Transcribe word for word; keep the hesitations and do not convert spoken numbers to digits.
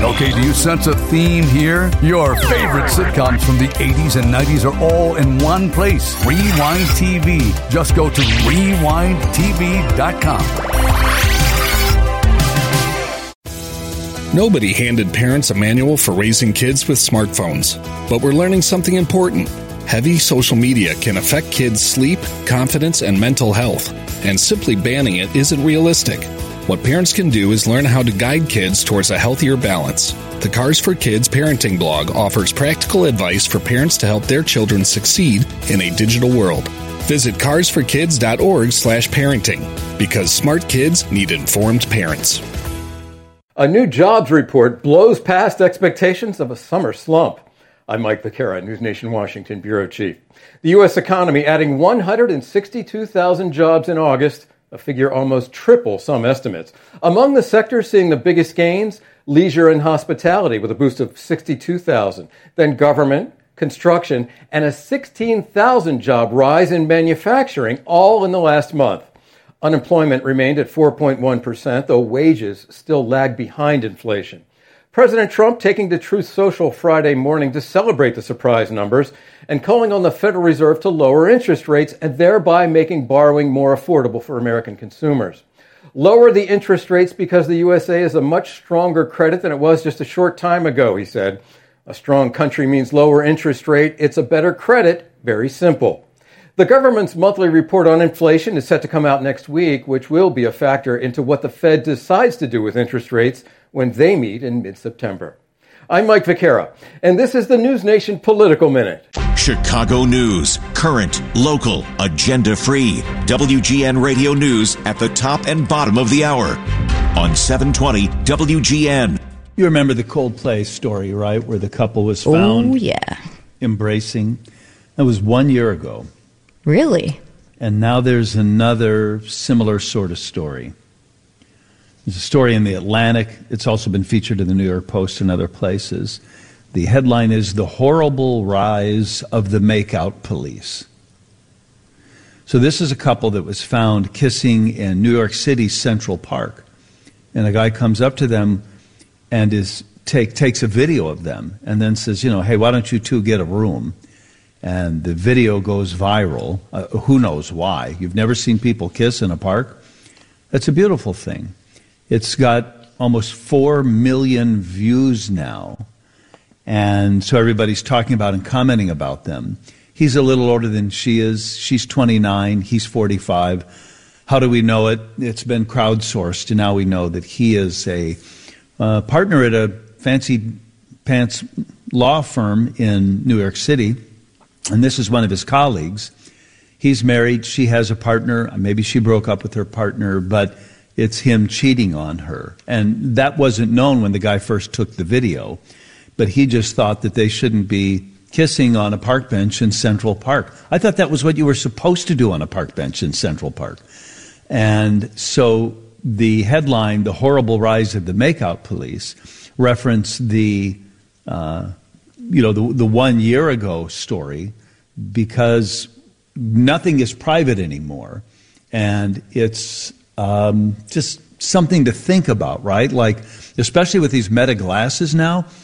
Okay, do you sense a theme here? Your favorite sitcoms from the eighties and nineties are all in one place. Rewind T V. Just go to rewind t v dot com. Nobody handed parents a manual for raising kids with smartphones, but we're learning something important. Heavy social media can affect kids' sleep, confidence, and mental health, and simply banning it isn't realistic. What parents can do is learn how to guide kids towards a healthier balance. The Cars for Kids parenting blog offers practical advice for parents to help their children succeed in a digital world. Visit cars for kids dot org slash parenting, because smart kids need informed parents. A new jobs report blows past expectations of a summer slump. I'm Mike Vaquera, News Nation Washington Bureau Chief. The U S economy adding one hundred sixty-two thousand jobs in August, a figure almost triple some estimates. Among the sectors seeing the biggest gains, leisure and hospitality with a boost of sixty-two thousand. Then government, construction, and a sixteen thousand job rise in manufacturing, all in the last month. Unemployment remained at four point one percent, though wages still lag behind inflation. President Trump taking to Truth Social Friday morning to celebrate the surprise numbers and calling on the Federal Reserve to lower interest rates and thereby making borrowing more affordable for American consumers. Lower the interest rates because the U S A is a much stronger credit than it was just a short time ago, he said. A strong country means lower interest rate. It's a better credit. Very simple. The government's monthly report on inflation is set to come out next week, which will be a factor into what the Fed decides to do with interest rates when they meet in mid-September. I'm Mike Vaquera, and this is the News Nation Political Minute. Chicago news, current, local, agenda-free. W G N Radio News at the top and bottom of the hour on seven twenty W G N. You remember the Coldplay story, right, where the couple was found oh, yeah. embracing? That was one year ago. Really? And now there's another similar sort of story. There's a story in The Atlantic. It's also been featured in the New York Post and other places. The headline is The Horrible Rise of the Makeout Police. So this is a couple that was found kissing in New York City's Central Park. And a guy comes up to them and is take takes a video of them and then says, you know, hey, why don't you two get a room? And the video goes viral. Uh, who knows why? You've never seen people kiss in a park? That's a beautiful thing. It's got almost four million views now. And so everybody's talking about and commenting about them. He's a little older than she is. She's twenty-nine. He's forty-five. How do we know it? It's been crowdsourced, and now we know that he is a uh, partner at a fancy pants law firm in New York City. And this is one of his colleagues. He's married. She has a partner. Maybe she broke up with her partner, but it's him cheating on her. And that wasn't known when the guy first took the video. But he just thought that they shouldn't be kissing on a park bench in Central Park. I thought that was what you were supposed to do on a park bench in Central Park. And so the headline, The Horrible Rise of the Makeout Police, referenced the... Uh, you know, the, the one year ago story, because nothing is private anymore. And it's um, just something to think about, right? Like, especially with these Meta glasses now,